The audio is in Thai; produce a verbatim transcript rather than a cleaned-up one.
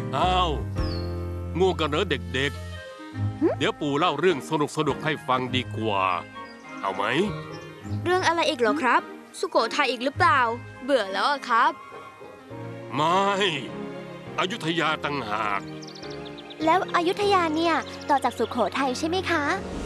อ้าวง่วงกันเหรอเด็กๆเดี๋ยวปู่เล่าเรื่องสนุกๆให้ฟังดีกว่าเอาไหมเรื่องอะไรอีกเหรอครับสุโขทัยอีกหรือเปล่าเบื่อแล้วอะครับไม่อยุธยาต่างหากแล้วอยุธยาเนี่ยต่อจากสุโขทัยใช่ไหมคะ